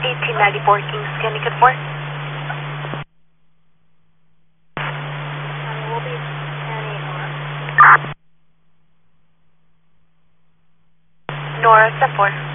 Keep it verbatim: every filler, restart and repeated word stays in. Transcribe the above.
eighteen ninety-four Kings County, good for. Nora, step four.